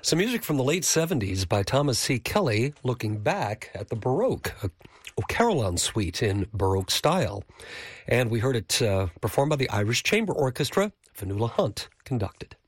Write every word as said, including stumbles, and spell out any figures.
Some music from the late seventies by Thomas C. Kelly, looking back at the Baroque, a O'Carolan suite in Baroque style. And we heard it uh, performed by the Irish Chamber Orchestra. Fionnuala Hunt conducted.